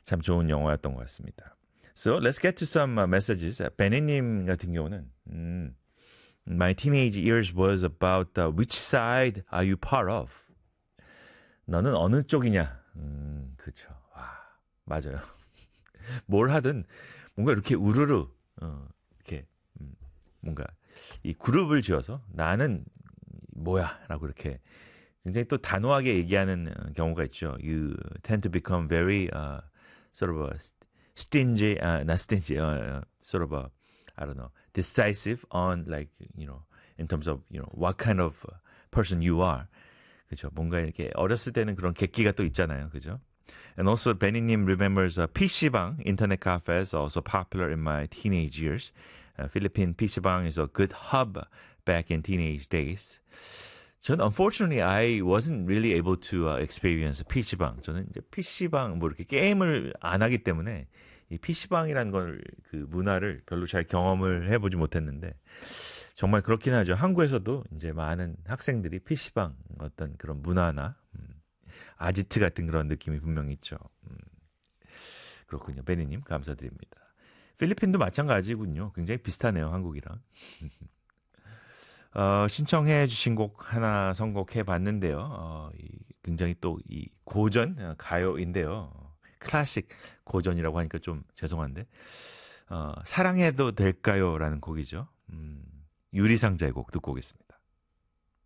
참 좋은 영화였던 것 같습니다. So let's get to some messages. 베니님 같은 경우는 My teenage years was about which side are you part of? 너는 어느 쪽이냐? 그렇죠. 와, 맞아요. 뭘 하든 뭔가 이렇게 우르르 이렇게 뭔가 이 그룹을 지어서 나는 뭐야라고 이렇게 굉장히 또 단호하게 얘기하는 경우가 있죠. You tend to become very sort of stingy, not stingy, sort of I don't know, decisive on like in terms of what kind of person you are. 그죠? 뭔가 이렇게 어렸을 때는 그런 객기가 또 있잖아요. 그죠? And also, Benny님 remembers PC방, internet cafes, also popular in my teenage years. Philippine PC방 is a good hub back in teenage days. 전 unfortunately I wasn't really able to experience PC방. 저는 이제 PC방 뭐 이렇게 게임을 안 하기 때문에 이 PC방이라는 걸 그 문화를 별로 잘 경험을 해보지 못했는데 정말 그렇긴 하죠. 한국에서도 이제 많은 학생들이 PC방 어떤 그런 문화나 아지트 같은 그런 느낌이 분명히 있죠. 그렇군요. 베니님 감사드립니다. 필리핀도 마찬가지군요. 굉장히 비슷하네요. 한국이랑. 신청해 주신 곡 하나 선곡해 봤는데요. 굉장히 또 이 고전 가요인데요. 클래식 고전이라고 하니까 좀 죄송한데 사랑해도 될까요? 라는 곡이죠. 유리상자의 곡 듣고 오겠습니다.